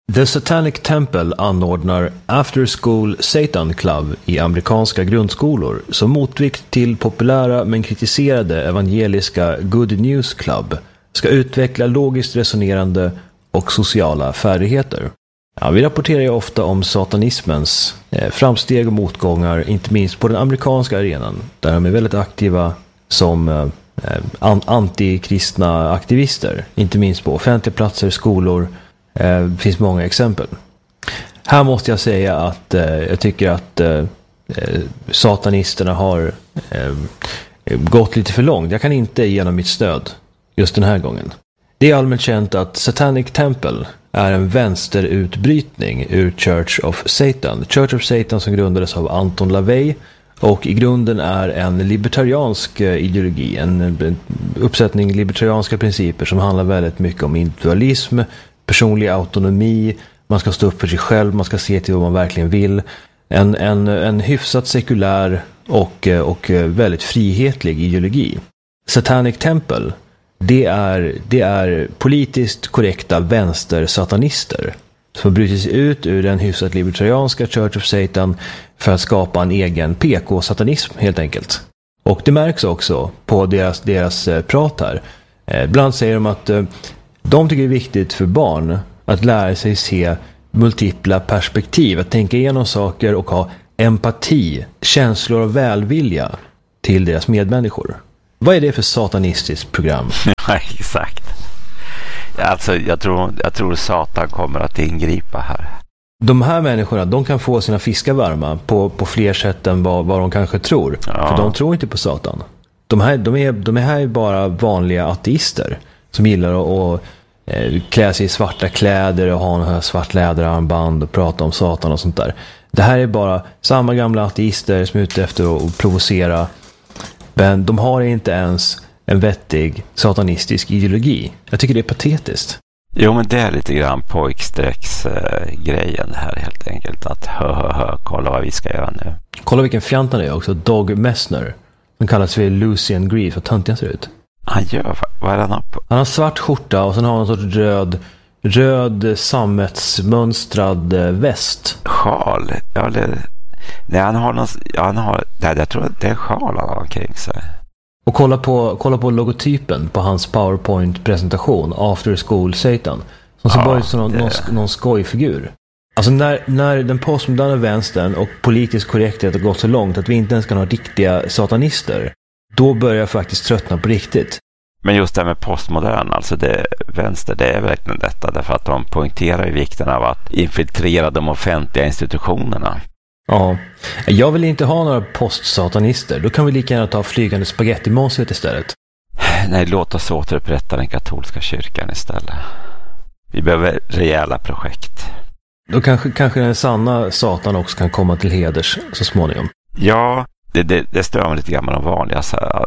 The Satanic Temple anordnar After School Satan Club i amerikanska grundskolor som motvikt till populära men kritiserade evangeliska Good News Club ska utveckla logiskt resonerande och sociala färdigheter. Ja, vi rapporterar ju ofta om satanismens framsteg och motgångar, inte minst på den amerikanska arenan, där de är väldigt aktiva som antikristna aktivister, inte minst på offentliga platser, skolor. Det finns många exempel. Här måste jag säga att jag tycker att satanisterna har gått lite för långt. Jag kan inte ge dem mitt stöd just den här gången. Det är allmänt känt att Satanic Temple är en vänsterutbrytning ur Church of Satan. Church of Satan som grundades av Anton LaVey och i grunden är en libertariansk ideologi, en uppsättning libertarianska principer som handlar väldigt mycket om individualism, personlig autonomi, man ska stå upp för sig själv, man ska se till vad man verkligen vill. En hyfsat sekulär och väldigt frihetlig ideologi. Satanic Temple, det är politiskt korrekta vänstersatanister som har brutit sig ut ur den hyfsat libertarianska Church of Satan för att skapa en egen PK-satanism helt enkelt. Och det märks också på deras prat här. Ibland säger de att de tycker det är viktigt för barn att lära sig se multipla perspektiv, att tänka igenom saker och ha empati, känslor och välvilja till deras medmänniskor. Vad är det för satanistiskt program? Ja, exakt. Alltså, jag tror Satan kommer att ingripa här. De här människorna, de kan få sina fiskar varma på fler sätt än vad de kanske tror. Ja. För de tror inte på Satan. De är här bara vanliga ateister som gillar att klä sig i svarta kläder och ha en här svart läderarmband och prata om Satan och sånt där. Det här är bara samma gamla ateister som är ute efter att provocera. Men de har inte ens en vettig satanistisk ideologi. Jag tycker det är patetiskt. Jo, men det är lite grann pojksträcksgrejen här helt enkelt. Att kolla vad vi ska göra nu. Kolla vilken fjant han är också. Doug Messner. Han kallas för Lucian Greaves. Vad töntig han ser ut. Han gör, vad är han på? Han har svart skjorta och sen har han en sorts röd sammetsmönstrad väst. Sjal? Ja, nej, han har någon, jag tror att det är sjal han har omkring sig. Och kolla på logotypen på hans PowerPoint-presentation After School Satan. Som ser bara ut som någon skojfigur. Alltså när den postmoderna vänstern och politisk korrekthet har gått så långt att vi inte ens kan ha riktiga satanister, då börjar jag faktiskt tröttna på riktigt. Men just det här med postmodern, alltså vänster, det är verkligen detta. Därför att de poängterar ju vikten av att infiltrera de offentliga institutionerna. Ja, jag vill inte ha några postsatanister. Då kan vi lika gärna ta flygande spagettimonstret istället. Nej, låt oss återupprätta den katolska kyrkan istället. Vi behöver rejäla projekt. Då kanske den sanna Satan också kan komma till heders så småningom. Ja, det stör mig lite grann med de vanliga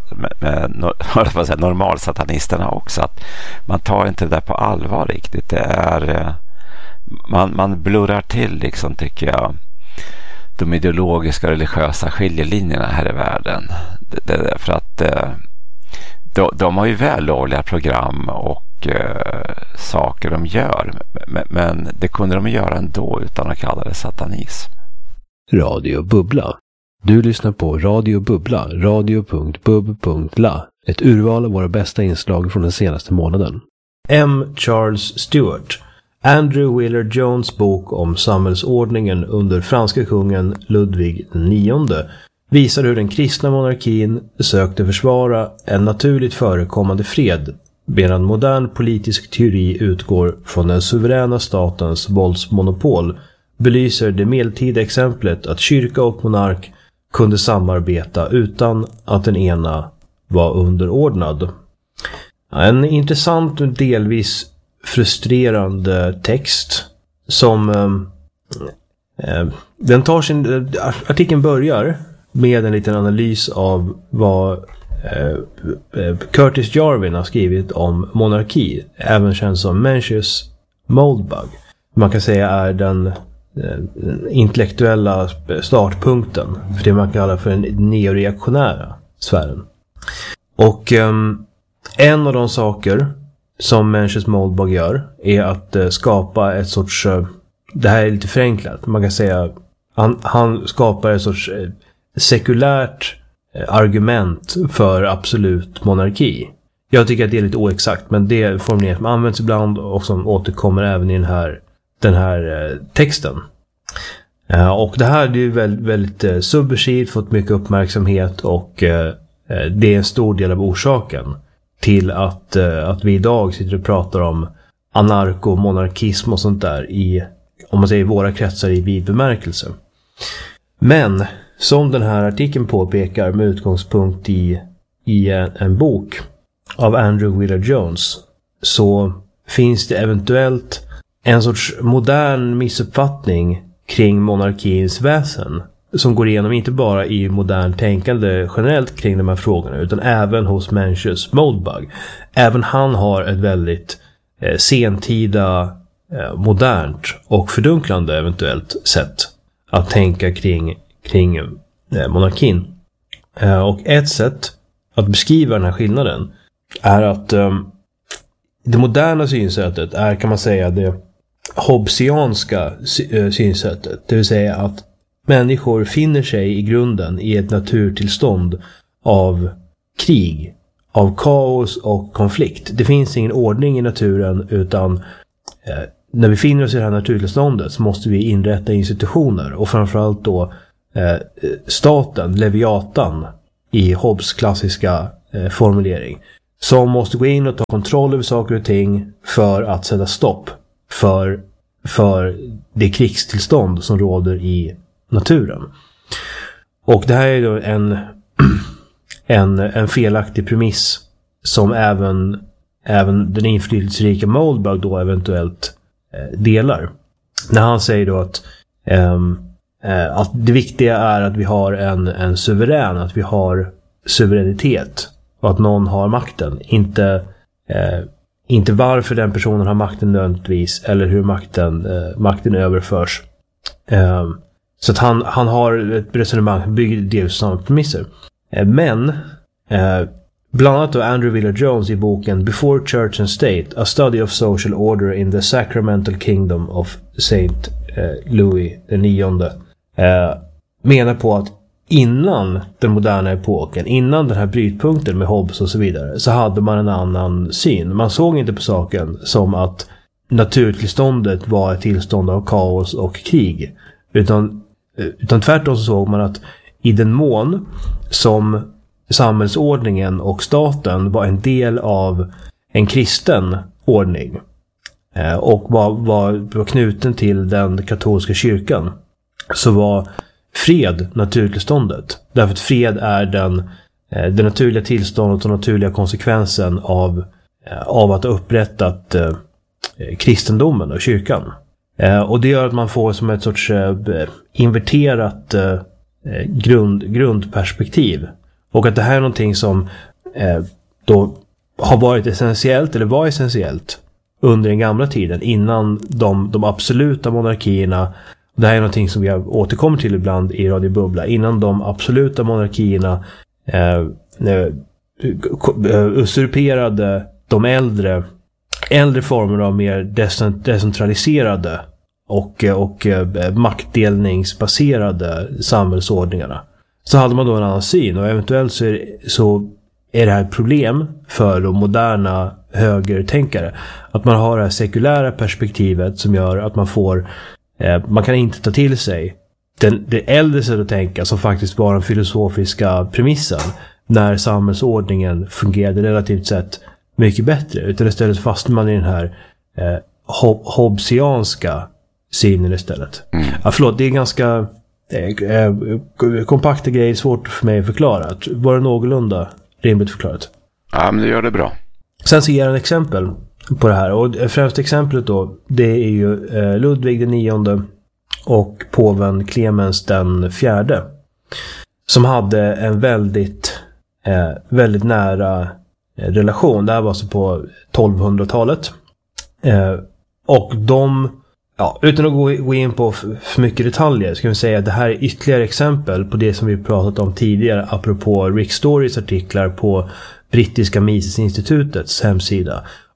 med normalsatanisterna också. Att man tar inte det där på allvar riktigt. Det är man blurrar till liksom, tycker jag, de ideologiska och religiösa skiljelinjerna här i världen. För att de har ju vällovliga program och saker de gör. Men det kunde de göra ändå utan att kalla det satanism. Radio Bubbla. Du lyssnar på Radio Bubbla, radio.bub.la. Ett urval av våra bästa inslag från den senaste månaden. M. Charles Stewart. Andrew Wheeler Jones bok om samhällsordningen under franska kungen Ludvig IX visar hur den kristna monarkin sökte försvara en naturligt förekommande fred, medan modern politisk teori utgår från den suveräna statens våldsmonopol, belyser det medeltida exemplet att kyrka och monark kunde samarbeta utan att den ena var underordnad. En intressant och delvis frustrerande text som den tar sin artikeln börjar med en liten analys av vad Curtis Jarvin har skrivit om monarki, även känd som Mencius Moldbug. Man kan säga är den intellektuella startpunkten för det man kallar för den neoreaktionära sfären. Och en av de saker som Mencius Moldbug gör är att skapa ett sorts, det här är lite förenklat, man kan säga han skapar ett sorts sekulärt argument för absolut monarki. Jag tycker att det är lite oexakt, men det är formulerat som används ibland och som återkommer även i den här texten. Och det här är ju väldigt subversivt, fått mycket uppmärksamhet, och det är en stor del av orsaken till att vi idag sitter och pratar om anarkomonarkism och sånt där i, om man säger, våra kretsar i vid bemärkelse. Men som den här artikeln påpekar med utgångspunkt i en bok av Andrew Wheeler-Jones, så finns det eventuellt en sorts modern missuppfattning kring monarkins väsen som går igenom inte bara i modern tänkande generellt kring de här frågorna, utan även hos Mencius Moldbug. Även han har ett väldigt sentida, modernt och fördunklande eventuellt sätt att tänka kring monarkin. Och ett sätt att beskriva den här skillnaden är att det moderna synsättet är, kan man säga, det hobbesianska synsättet. Det vill säga att människor finner sig i grunden i ett naturtillstånd av krig, av kaos och konflikt. Det finns ingen ordning i naturen, utan när vi finner oss i det här naturtillståndet så måste vi inrätta institutioner, och framförallt då staten, Leviatan i Hobbes klassiska formulering, som måste gå in och ta kontroll över saker och ting för att sätta stopp för det krigstillstånd som råder i naturen. Och det här är då en felaktig premiss som även den inflytelserika Moldbug då eventuellt delar. När han säger då att det viktiga är att vi har en suverän, att vi har suveränitet och att någon har makten. Inte varför den personen har makten nödvändigtvis, eller hur makten överförs. Så att han har ett resonemang bygger delvis samma premisser. Men bland annat då Andrew Wheeler-Jones i boken Before Church and State, A Study of Social Order in the Sacramental Kingdom of Saint Louis IX, menar på att innan den moderna epoken, innan den här brytpunkten med Hobbes och så vidare, så hade man en annan syn. Man såg inte på saken som att naturtillståndet var ett tillstånd av kaos och krig, utan tvärtom så såg man att i den mån som samhällsordningen och staten var en del av en kristen ordning och var knuten till den katolska kyrkan, så var fred naturtillståndet. Därför att fred är det naturliga tillståndet och naturliga konsekvensen av att ha upprättat kristendomen och kyrkan. Och det gör att man får som ett sorts inverterat grundperspektiv. Och att det här är någonting som då har varit essentiellt, eller var essentiellt under den gamla tiden, innan de absoluta monarkierna. Det här är någonting som vi återkommer till ibland i Radio Bubbla. Innan de absoluta monarkierna usurperade de äldre former av mer decentraliserade och maktdelningsbaserade samhällsordningarna, så hade man då en annan syn. Och eventuellt så är det här ett problem för de moderna högertänkare, att man har det här sekulära perspektivet som gör att man kan inte ta till sig det äldre sättet att tänka, som faktiskt var den filosofiska premissen när samhällsordningen fungerade relativt sett mycket bättre, utan istället fastnar man i den här hobbesianska synen istället. Ja, förlåt, det är ganska kompakta grejer, svårt för mig att förklara. Var det någorlunda rimligt förklarat? Ja, men det gör det bra. Sen så ger jag en exempel på det här, och främst exemplet då, det är ju Ludvig den 9 och påven Clemens den 4, som hade en väldigt nära relation. Det här var alltså på 1200-talet. Och utan att gå in på för mycket detaljer, ska vi säga att det här är ytterligare exempel på det som vi pratat om tidigare apropå Rick Storys artiklar på brittiska Misesinstitutets hemsida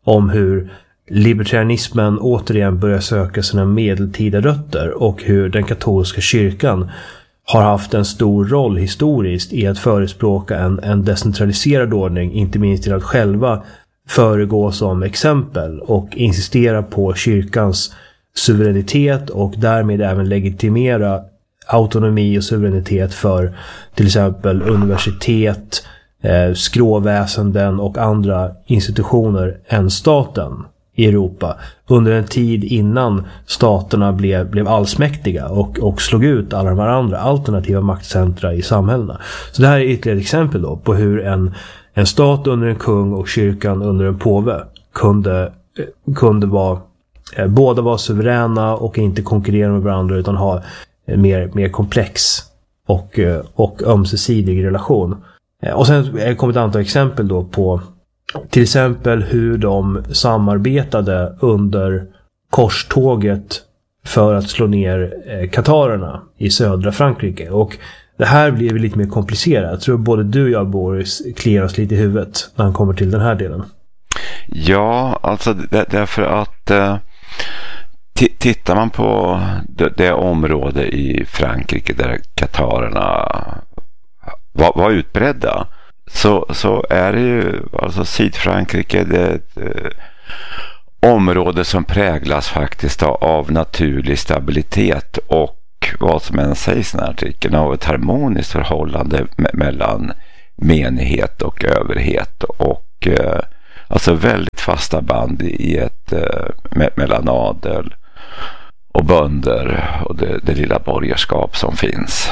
om hur libertarianismen återigen börjar söka sina medeltida rötter och hur den katolska kyrkan har haft en stor roll historiskt i att förespråka en decentraliserad ordning, inte minst till att själva föregå som exempel och insistera på kyrkans suveränitet och därmed även legitimera autonomi och suveränitet för till exempel universitet, skråväsenden och andra institutioner än staten i Europa under en tid innan staterna blev allsmäktiga och slog ut alla de här andra alternativa maktcentra i samhällena. Så det här är ytterligare ett exempel då på hur en stat under en kung och kyrkan under en påve kunde vara båda vara suveräna och inte konkurrera med varandra utan ha en mer komplex och ömsesidig relation. Och sen kommer ett antal exempel då på till exempel hur de samarbetade under korståget för att slå ner katarerna i södra Frankrike. Och det här blir lite mer komplicerat. Jag tror både du och jag, Boris, kliar oss lite i huvudet när han kommer till den här delen. Ja, alltså därför att tittar man på det område i Frankrike där katarerna var utbredda, så är det ju, alltså Sydfrankrike, det är ett område som präglas faktiskt av naturlig stabilitet och vad som än sägs i den här artikeln av ett harmoniskt förhållande mellan menighet och överhet och alltså väldigt fasta band i ett mellan adel och bönder och det lilla borgerskap som finns.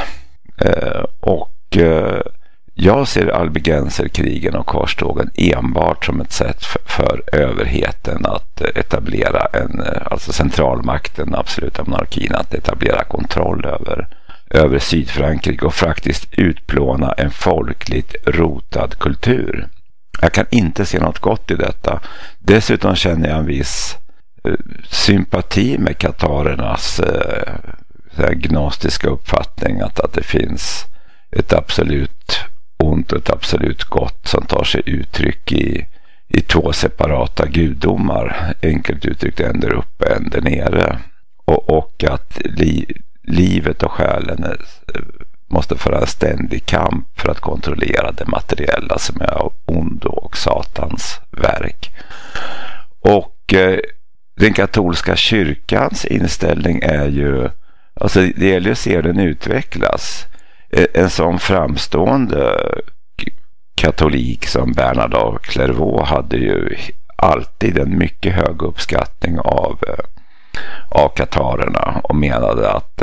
Jag ser albigenserkrigen och korstågen enbart som ett sätt för överheten att etablera alltså centralmakten, absoluta monarkin, att etablera kontroll över Sydfrankrike och faktiskt utplåna en folkligt rotad kultur. Jag kan inte se något gott i detta. Dessutom känner jag en viss sympati med katarernas gnostiska uppfattning att det finns ett absolut ont och ett absolut gott som tar sig uttryck i två separata gudomar, enkelt uttryckt en där uppe, en där nere, och att livet och själen måste föra en ständig kamp för att kontrollera det materiella som är av ondo och satans verk. Och den katolska kyrkans inställning är ju, alltså det gäller att se den utvecklas. En sån framstående katolik som Bernard av Clairvaux hade ju alltid en mycket hög uppskattning av katarerna och menade att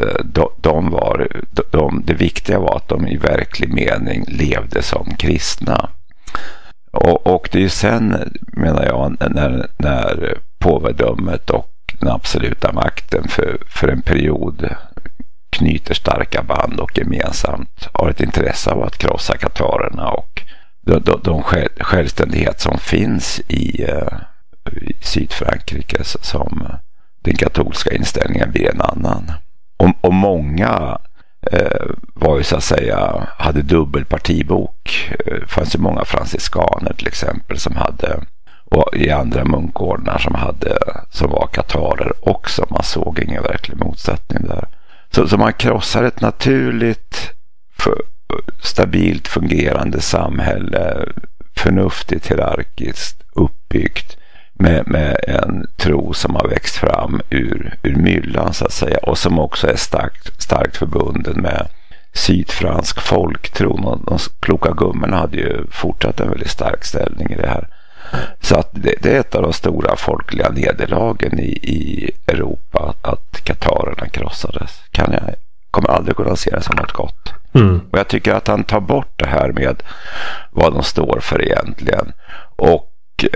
det viktiga var att de i verklig mening levde som kristna. Och det är ju sen, menar jag, när påvedömet och den absoluta makten för en period knyter starka band och gemensamt har ett intresse av att krossa katarerna och de självständighet som finns i Sydfrankrike som den katolska inställningen blir en annan. Och många var ju så att säga, hade dubbelpartibok. Det fanns ju många franciskaner till exempel som hade, och i andra munkordnar som var katarer också. Man såg ingen verklig motsättning där. Så man krossar ett naturligt, stabilt fungerande samhälle, förnuftigt, hierarkiskt uppbyggt med en tro som har växt fram ur myllan så att säga, och som också är starkt förbunden med sydfransk folktron. De kloka gummorna hade ju fortsatt en väldigt stark ställning i det här. Så att det är ett av de stora folkliga nederlagen i Europa att katarerna krossades. Kommer aldrig kunna se det som något gott. Och jag tycker att han tar bort det här med vad de står för egentligen. Och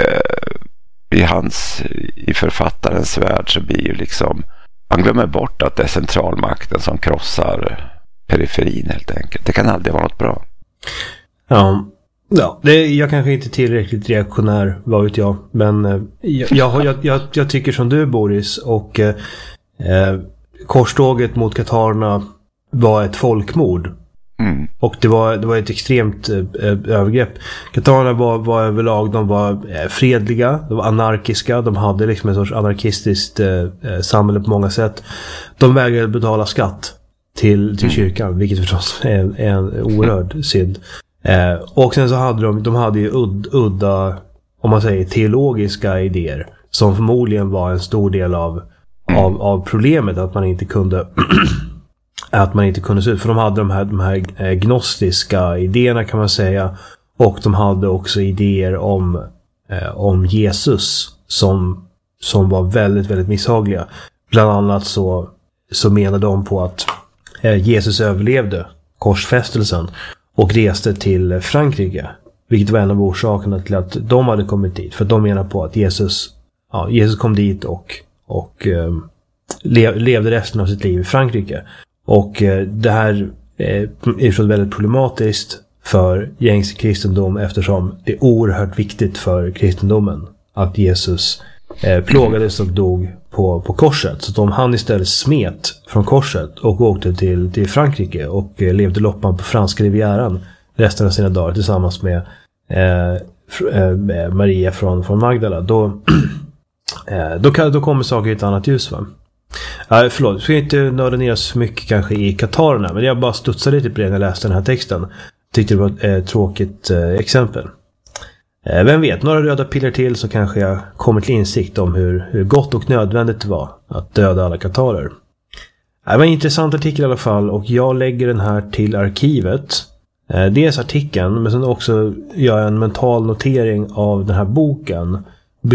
i författarens värld så blir ju liksom, han glömmer bort att det är centralmakten som krossar periferin helt enkelt. Det kan aldrig vara något bra. Ja, jag kanske inte är tillräckligt reaktionär, vad vet jag. Men jag tycker som du, Boris, och korståget mot katarerna var ett folkmord. Och det var ett extremt övergrepp. Katarerna var överlag, de var fredliga, de var anarkiska, de hade liksom en sorts anarkistiskt samhälle på många sätt. De vägrade betala skatt till kyrkan, vilket förstås är en oerhörd synd. Och sen så hade de hade ju udda, om man säger, teologiska idéer som förmodligen var en stor del av problemet, att man inte kunde se ut. För de hade de här gnostiska idéerna, kan man säga, och de hade också idéer om Jesus som var väldigt, väldigt misshagliga. Bland annat så menade de på att Jesus överlevde korsfästelsen och reste till Frankrike, vilket var en av orsakerna till att de hade kommit dit. För de menar på att Jesus kom dit och levde resten av sitt liv i Frankrike. Och det här är så väldigt problematiskt för gängse kristendom, eftersom det är oerhört viktigt för kristendomen att Jesus plågades och dog på korset. Så om han istället smet från korset och åkte till Frankrike och levde loppan på franska rivieran resten av sina dagar tillsammans med Maria från Magdala, då kommer saker i ett annat ljus, va? Förlåt, jag ska inte nörda ner så mycket kanske i katarerna, men jag bara studsade lite på det när jag läste den här texten. Tyckte det var ett tråkigt exempel. Vem vet, några röda piller till så kanske jag kommer till insikt om hur gott och nödvändigt det var att döda alla katarer. Det var en intressant artikel i alla fall, och jag lägger den här till arkivet. Dels artikeln, men sen också gör jag en mental notering av den här boken